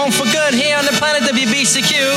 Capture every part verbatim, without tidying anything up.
home for good here on the planet W B C Q.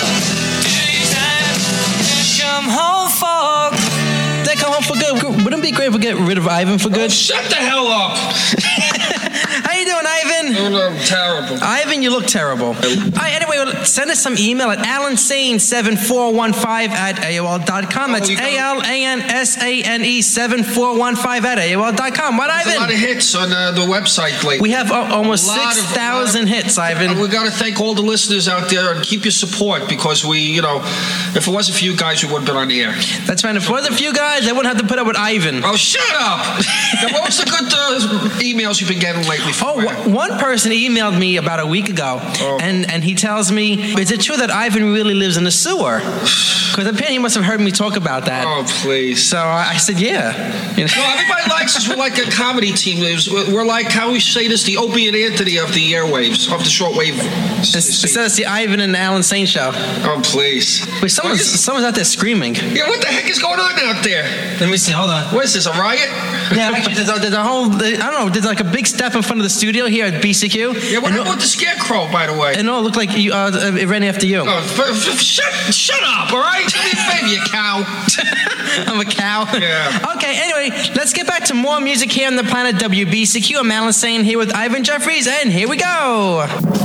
Come home for... They come home for good. Wouldn't it be great if we get rid of Ivan for good? Oh, shut the hell up. How you doing, Ivan? Oh, no, I'm terrible. Ivan, you look terrible. All right, anyway, well, send us some email at alan sane seven four one five at A O L dot com. That's Oh, you got- A L A N S A N E seven four one five at A O L dot com. What, There's Ivan? a lot of hits on uh, the website lately. We have uh, almost A lot of- six thousand lot of- hits, Ivan. We got to thank all the listeners out there and keep your support because we, you know, if it wasn't for you guys, we wouldn't have been on the air. That's right. If it wasn't for you guys, I wouldn't have to put up with Ivan. Oh, shut up! Now, what was the good uh, emails you've been getting lately? Oh, w- one person emailed me about a week ago, Oh. and, and he tells me, is it true that Ivan really lives in the sewer? Because apparently he must have heard me talk about that. Oh, please. So I I said, yeah. You know? No, everybody likes us. We're like a comedy team. We're like, how we say this, the Opie and Anthony of the airwaves, of the shortwave. Instead it's the Ivan and Alan Sane show. Oh, please. Wait, someone's, What is- someone's out there screaming. Yeah, what the heck is going on out there? Let me see, hold on. What is this, a riot? Yeah, actually, there's a, there's a whole, I don't know, there's like a big step in front of the studio here at B C Q. Yeah, what and, about the scarecrow, by the way? and it all looked like you, uh, it ran after you. Oh, f- f- shut, shut up, all right? Do me a favor, you cow. I'm a cow. Yeah. Okay, anyway, let's get back to more music here on the planet W B C Q. I'm Alan Sane here with Ivan Jeffries, and here we go.